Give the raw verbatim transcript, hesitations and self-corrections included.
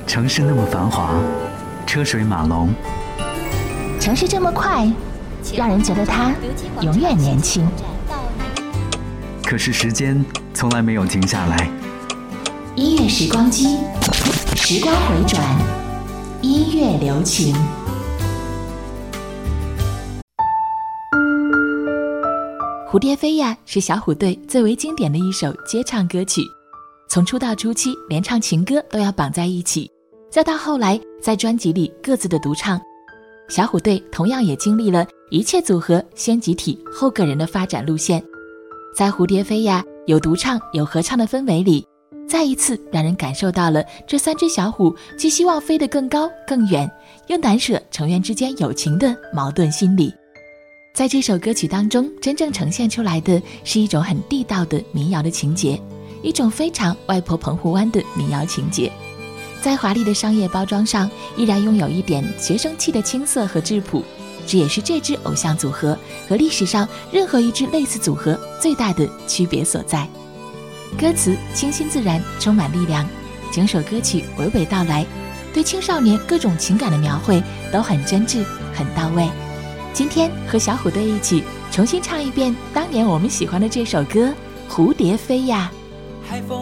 城市那么繁华，车水马龙， 城市这么快，让人觉得它永远年轻。 可是时间从来没有停下来。 音乐时光机，时光回转，音乐留情。蝴蝶飞呀是小虎队最为经典的一首接唱歌曲，从出道初期连唱情歌都要绑在一起，再到后来在专辑里各自的独唱，小虎队同样也经历了一切组合先集体后个人的发展路线。在蝴蝶飞呀有独唱有合唱的氛围里，再一次让人感受到了这三只小虎既希望飞得更高更远，又难舍成员之间友情的矛盾心理。在这首歌曲当中，真正呈现出来的是一种很地道的民谣的情节，一种非常外婆澎湖湾的民谣情节，在华丽的商业包装上依然拥有一点学生气的青涩和质朴，这也是这支偶像组合和历史上任何一支类似组合最大的区别所在。歌词清新自然，充满力量，整首歌曲娓娓道来，对青少年各种情感的描绘都很真挚很到位。今天和小虎队一起重新唱一遍当年我们喜欢的这首歌《蝴蝶飞呀》。 海风